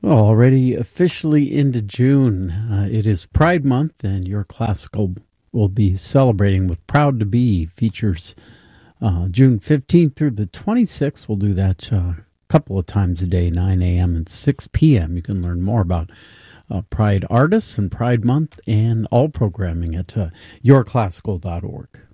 Well, already officially into June. It is Pride Month, and Your Classical will be celebrating with Proud to Be. Features June 15th through the 26th. We'll do that a couple of times a day, 9 a.m. and 6 p.m. You can learn more about Pride artists and Pride Month and all programming at yourclassical.org.